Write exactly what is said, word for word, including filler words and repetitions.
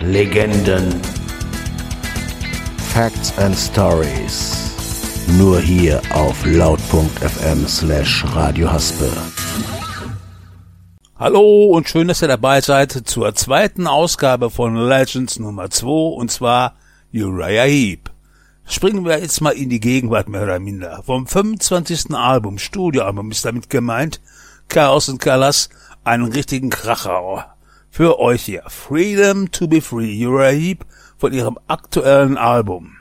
Legenden. Facts and Stories. Nur hier auf laut.fm slash Radio Haspe. Hallo und schön, dass ihr dabei seid zur zweiten Ausgabe von Legends Nummer zwei, und zwar Uriah Heep. Springen wir jetzt mal in die Gegenwart mehr oder minder. Vom fünfundzwanzigsten Album, Studioalbum ist damit gemeint, Chaos and Colors, einen richtigen Kracher. Für euch hier Freedom to be Free, Uriah Heep von ihrem aktuellen Album.